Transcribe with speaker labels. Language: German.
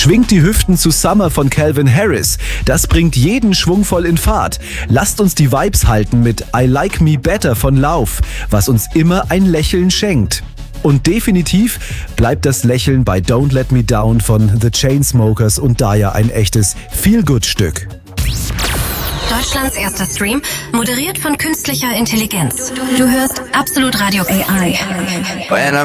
Speaker 1: Schwingt die Hüften zu Summer von Calvin Harris. Das bringt jeden schwungvoll in Fahrt. Lasst uns die Vibes halten mit I Like Me Better von Lauf, was uns immer ein Lächeln schenkt. Und definitiv bleibt das Lächeln bei Don't Let Me Down von The Chainsmokers und Daya ein echtes Feel-Good-Stück.
Speaker 2: Deutschlands erster Stream, moderiert von künstlicher Intelligenz. Du hörst Absolut Radio AI.